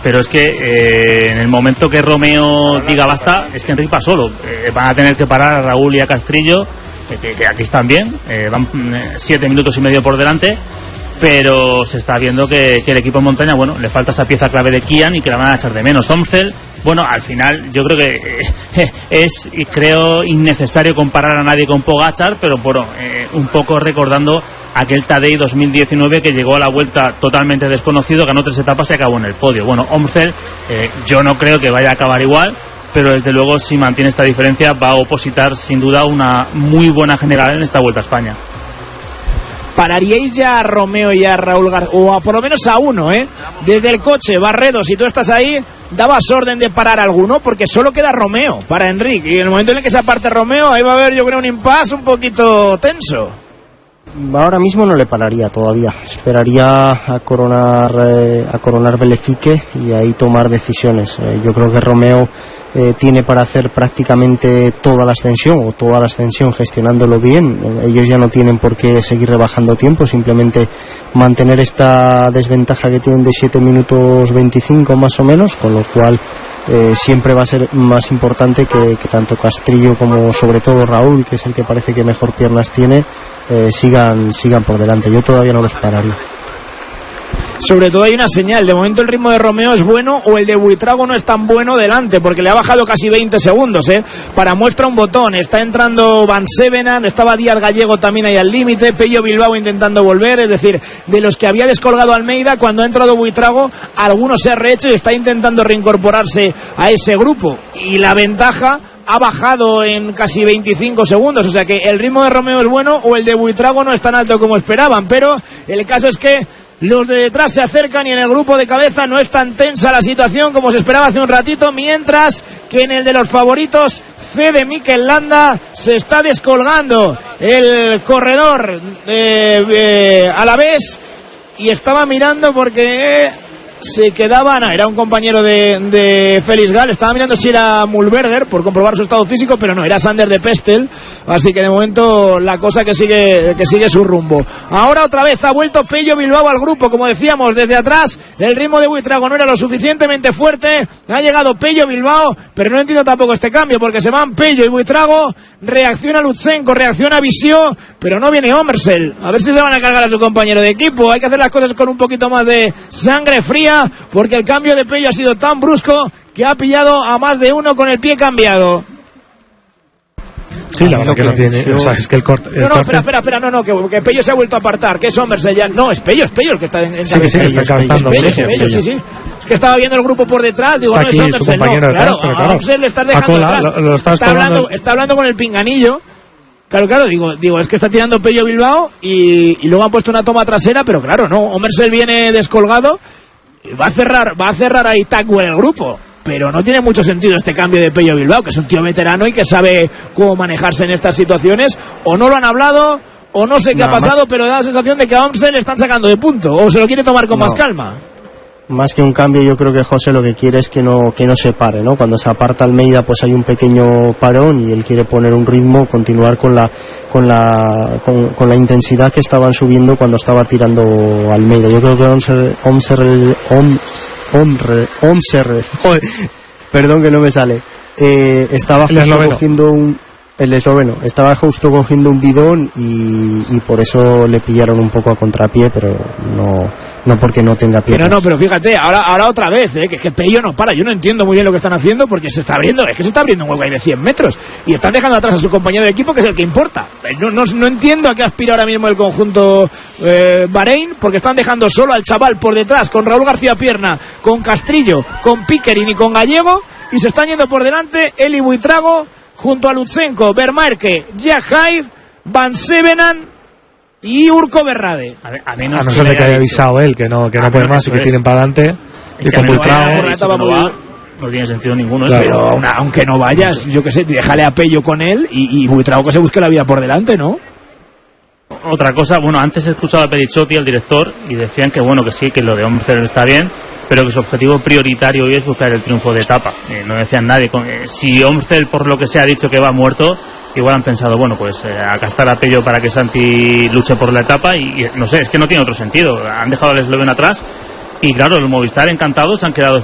pero es que en el momento que Romeo diga basta, es que Enric va solo. Van a tener que parar a Raúl y a Castrillo, que aquí están bien, van 7 minutos y medio por delante, pero se está viendo que el equipo en montaña, bueno, le falta esa pieza clave de Kian y que la van a echar de menos. Omsel, bueno, al final yo creo que creo innecesario comparar a nadie con Pogačar, pero bueno, un poco recordando aquel Tadej 2019 que llegó a la Vuelta totalmente desconocido, ganó 3 etapas y acabó en el podio. Bueno, Omsel, yo no creo que vaya a acabar igual, pero desde luego si mantiene esta diferencia va a opositar sin duda una muy buena general en esta Vuelta a España. ¿Pararíais ya a Romeo y a Raúl García? O por lo menos a uno, desde el coche, Barredo, si tú estás ahí, ¿dabas orden de parar a alguno? Porque solo queda Romeo para Enric, y en el momento en el que se aparte Romeo, ahí va a haber, yo creo, un impasse un poquito tenso. Ahora mismo no le pararía todavía, esperaría a coronar Belefique y ahí tomar decisiones. Yo creo que Romeo tiene para hacer prácticamente toda la ascensión gestionándolo bien. Ellos ya no tienen por qué seguir rebajando tiempo, simplemente mantener esta desventaja que tienen de 7 minutos 25 más o menos, con lo cual siempre va a ser más importante que tanto Castrillo como sobre todo Raúl, que es el que parece que mejor piernas tiene, sigan por delante. Yo todavía no los pararía. Sobre todo hay una señal, de momento el ritmo de Romeo es bueno, o el de Buitrago no es tan bueno delante, porque le ha bajado casi 20 segundos, para muestra un botón. Está entrando Van Sevenant, estaba Díaz Gallego también ahí al límite, Pello Bilbao intentando volver, es decir, de los que había descolgado Almeida, cuando ha entrado Buitrago, algunos se ha rehecho y está intentando reincorporarse a ese grupo, y la ventaja ha bajado en casi 25 segundos, o sea que el ritmo de Romeo es bueno, o el de Buitrago no es tan alto como esperaban, pero el caso es que los de detrás se acercan y en el grupo de cabeza no es tan tensa la situación como se esperaba hace un ratito, mientras que en el de los favoritos, cede Mikel Landa, se está descolgando el corredor Alavés, y estaba mirando porque se quedaba, era un compañero de Félix Gall, estaba mirando si era Mühlberger por comprobar su estado físico, pero no, era Sander de Pestel, así que de momento la cosa que sigue su rumbo. Ahora otra vez ha vuelto Pello Bilbao al grupo, como decíamos, desde atrás el ritmo de Buitrago no era lo suficientemente fuerte, ha llegado Pello Bilbao, pero no entiendo tampoco este cambio, porque se van Pello y Buitrago, reacciona Lutsenko, reacciona Visió, pero no viene Omersel, a ver si se van a cargar a su compañero de equipo. Hay que hacer las cosas con un poquito más de sangre fría, porque el cambio de Pello ha sido tan brusco que ha pillado a más de uno con el pie cambiado. Sí, la verdad que no tiene, o sea, es que el corte... Espera, no, que Pello se ha vuelto a apartar, que es Omersel ya. No, es Pello el que está está encabezando. Pello, sí. Es que estaba viendo el grupo por detrás, digo, está no es Omersel, no. Claro, a Omersel le estás dejando atrás. Está hablando con el pinganillo. Claro, digo, es que está tirando Pello Bilbao y luego han puesto una toma trasera, pero claro, no, Omersel viene descolgado. Va a cerrar ahí Tackwell el grupo, pero no tiene mucho sentido este cambio de Pello Bilbao, que es un tío veterano y que sabe cómo manejarse en estas situaciones. O no lo han hablado, o no sé qué ha pasado, pero da la sensación de que a Omsel le están sacando de punto, o se lo quiere tomar con más calma. Más que un cambio, yo creo que José lo que quiere es que no se pare, ¿no? Cuando se aparta Almeida, pues hay un pequeño parón y él quiere poner un ritmo, continuar con la intensidad que estaban subiendo cuando estaba tirando Almeida. Yo creo que Omser, joder, perdón que no me sale. Estaba justo cogiendo el esloveno estaba justo cogiendo un bidón y por eso le pillaron un poco a contrapié, pero no porque no tenga piernas. Pero fíjate, ahora otra vez, que Pello no para. Yo no entiendo muy bien lo que están haciendo, porque se está abriendo un hueco ahí de 100 metros y están dejando atrás a su compañero de equipo, que es el que importa. No entiendo a qué aspira ahora mismo el conjunto Bahrein, porque están dejando solo al chaval por detrás, con Raúl García Pierna, con Castrillo, con Pickering y con Gallego, y se están yendo por delante Eli Buitrago junto a Lutsenko, Vermaerke, Jack Haig, Van Sevenant y Urko Berrade. A no ser de que haya avisado él que no puede más y que tiren para adelante, y con Buitrago no tiene sentido ninguno. Claro. Pero aunque no vayas, yo qué sé, déjale a Pello con él y Buitrago que se busque la vida por delante, ¿no? Otra cosa, antes he escuchado a Perichotti, el director, y decían que que sí, que lo de Omsel está bien, pero que su objetivo prioritario hoy es buscar el triunfo de etapa. No decían nadie. Si Omsel, por lo que se ha dicho que va muerto, igual han pensado, a gastar a Pello para que Santi luche por la etapa, y no sé, es que no tiene otro sentido. Han dejado al esloveno atrás, y claro, el Movistar encantados, han quedado